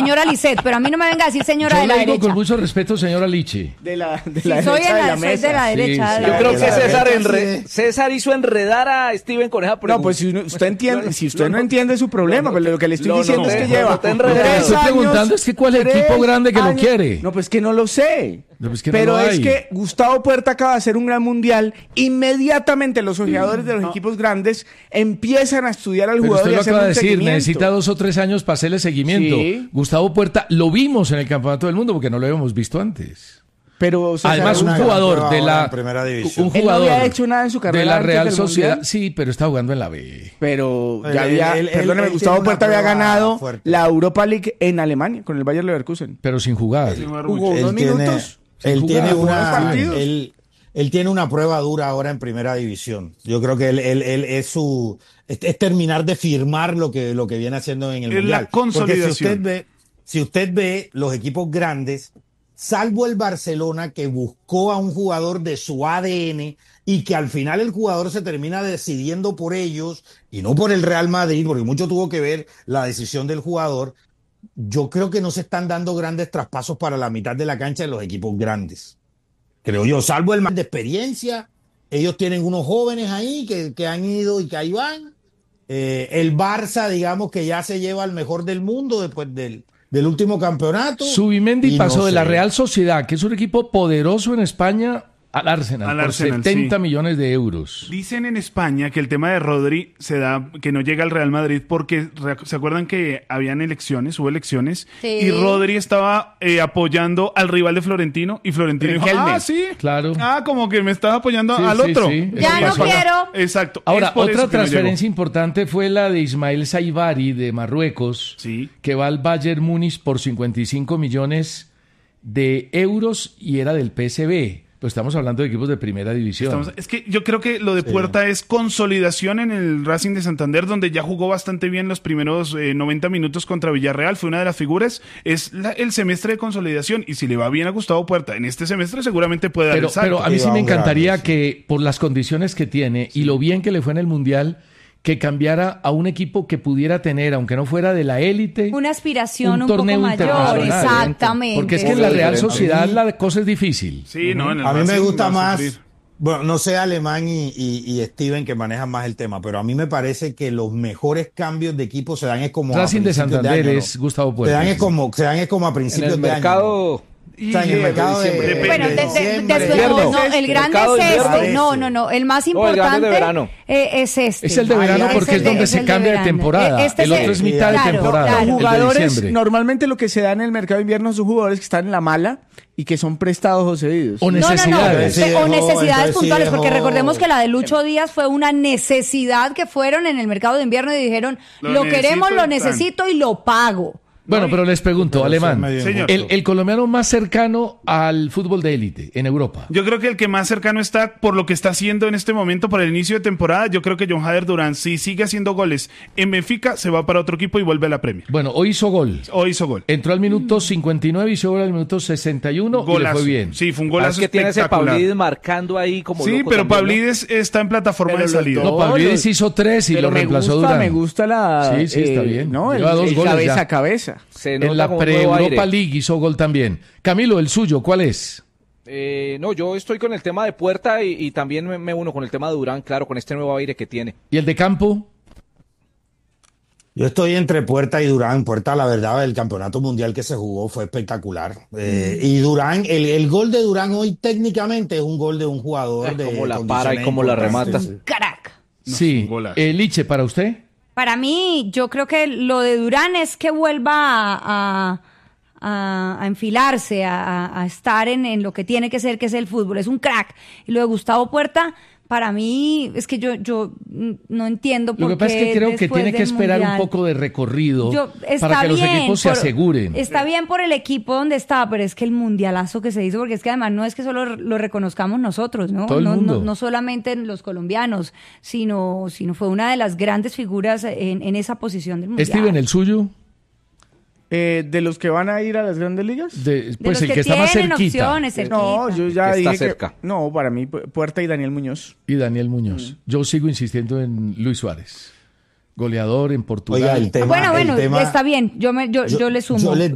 señora Lisset, pero a mí no me venga a decir señora de la Yo le digo derecha. con mucho respeto, señora Liche. De la Sí, derecha soy de la soy mesa. de la derecha. Sí, de sí. la Yo creo que derecha. César hizo enredar a Steven con esa pregunta. No, pues si usted entiende, si usted no entiende su problema, pero lo que le estoy diciendo es que no lleva te enredes. Lo que le 3 estoy preguntando años, es que cuál es el 3 equipo grande que lo años. quiere. No, pues que no lo sé. No, pues que no Pero lo es hay. que Gustavo Puerta acaba de hacer un gran mundial. Inmediatamente los ojeadores de los equipos grandes empiezan a estudiar al Pero jugador usted y lo hacer acaba de un decir, seguimiento. necesita 2 o 3 años para hacerle seguimiento. Sí. Gustavo Puerta lo vimos en el Campeonato del Mundo porque no lo habíamos visto antes. Pero o sea, Además, un una gran jugador prueba de ahora la en primera división. un Él no jugador había hecho nada en su carrera de la antes Real del Sociedad, Mundial. sí, pero está jugando en la B. Pero Él- ya había, él- perdóneme, él Gustavo tiene una Puerta había prueba ganado fuerte. la Europa League en Alemania con el Bayer Leverkusen. Pero sin jugar. Jugó unos minutos. Él sin tiene jugar, unos partidos. él tiene una prueba dura ahora en primera división. Yo creo que él es es terminar de firmar lo que viene haciendo en el Es mundial. la consolidación. Porque si usted ve los equipos grandes, salvo el Barcelona que buscó a un jugador de su ADN y que al final el jugador se termina decidiendo por ellos y no por el Real Madrid, porque mucho tuvo que ver la decisión del jugador. Yo creo que no se están dando grandes traspasos para la mitad de la cancha de los equipos grandes. Creo yo, salvo el más de experiencia, ellos tienen unos jóvenes ahí que han ido y que ahí van. El Barça, digamos que ya se lleva al mejor del mundo después del último campeonato. Subimendi Y pasó no de la sé. Real Sociedad, que es un equipo poderoso en España, al Arsenal, Al por Arsenal, 70 sí. millones de euros. Dicen en España que el tema de Rodri se da, que no llega al Real Madrid porque se acuerdan que habían elecciones, hubo elecciones, Sí. y Rodri estaba apoyando al rival de Florentino, y Florentino dijo, Riquelme. sí, Claro. como que me estaba apoyando Sí, al sí, otro. sí. Ya no Eso pasó. quiero. Exacto. Ahora, es por otra eso que no transferencia importante fue la de Ismael Saibari de Marruecos, Sí. que va al Bayern Múnich por 55 millones de euros y era del PSV. Pues estamos hablando de equipos de primera división. Es que yo creo que lo de Puerta es consolidación en el Racing de Santander, donde ya jugó bastante bien los primeros 90 minutos contra Villarreal, fue una de las figuras, es el semestre de consolidación, y si le va bien a Gustavo Puerta en este semestre seguramente puede dar el salto. Pero a mí Sí, sí me vamos encantaría grande, sí. que, por las condiciones que tiene y lo bien que le fue en el Mundial, que cambiara a un equipo que pudiera tener, aunque no fuera de la élite, Una aspiración un torneo poco mayor, internacional. exactamente. Porque es que en la Real Sociedad la cosa es difícil. Sí, no, en el A mí me Racing gusta va a más, sufrir. bueno, no sé Alemán y Steven que manejan más el tema, pero a mí me parece que los mejores cambios de equipo se dan es como a Racing de principios Santander año, es Gustavo Se Puerta. dan es como a En principios el de año. mercado... O sea, en el mercado de diciembre. Bueno, diciembre. después no, el grande Mercado es de este. invierno. No, el más No, el grande importante es de verano. Es este. Es el de verano porque es donde se cambia de temporada. Este El otro es mitad de claro, temporada. claro. El de Jugadores, diciembre. normalmente lo que se da en el mercado de invierno son jugadores que están en la mala y que son prestados o cedidos. O No, necesidades. Sí, o dejó, necesidades entonces sí puntuales, porque dejó. recordemos que la de Lucho Díaz fue una necesidad que fueron en el mercado de invierno y dijeron, Lo queremos, lo necesito, necesito y lo pago. Bueno, pero les pregunto, Alemán, medio Señor. el colombiano más cercano al fútbol de élite en Europa. Yo creo que el que más cercano está por lo que está haciendo en este momento, por el inicio de temporada, yo creo que John Hader Durán, si sigue haciendo goles en Benfica, se va para otro equipo y vuelve a la Premier. Bueno, hoy hizo gol. Hoy hizo gol. Entró al minuto 59 y hizo gol al minuto 61 y le Golazo. fue bien. Sí, fue un Es golazo que tiene ese espectacular. Pavlidis marcando ahí como Sí, loco pero también, ¿no? Pavlidis está en plataforma Pero de los salida. dos- No, Pavlidis los- hizo 3 y Pero lo reemplazó Durán. me gusta la... Sí, está bien. ¿no? Lleva El 2 goles cabeza ya. a cabeza. Se En nota la como un nuevo aire. pre-Europa League hizo gol también. Camilo, el suyo, ¿cuál es? No, yo estoy con el tema de Puerta y también me uno con el tema de Durán, claro, con este nuevo aire que tiene. ¿Y el de campo? Yo estoy entre Puerta y Durán. Puerta, la verdad, el campeonato mundial que se jugó fue espectacular. Y Durán, el gol de Durán hoy técnicamente es un gol de un jugador de Cómo la para y condiciones cómo la importantes. remata. Carac. Sí. un golazo. Liche, ¿para usted? Para mí, yo creo que lo de Durán es que vuelva a enfilarse, a estar en lo que tiene que ser, que es el fútbol. Es un crack. Y lo de Gustavo Puerta, para mí, es que yo no entiendo por qué. Lo que pasa es que creo que después tiene que del esperar Mundial. un poco de recorrido Está para que los bien equipos se por- aseguren. Está bien por el equipo donde está, pero es que el mundialazo que se hizo, porque es que además no es que solo lo reconozcamos nosotros, ¿no? Todo el mundo. No solamente los colombianos, sino fue una de las grandes figuras en esa posición del mundial. Steven, el suyo, ¿De los que van a ir a las grandes ligas? De pues los el que está más tienen cerquita. opciones, cerquita. No, yo ya Está dije cerca. que... No, para mí, Puerta y Daniel Muñoz. Y Daniel Muñoz. Yo sigo insistiendo en Luis Suárez, goleador en Portugal. Oiga, el tema, Bueno, el tema- está bien, yo le sumo. Yo les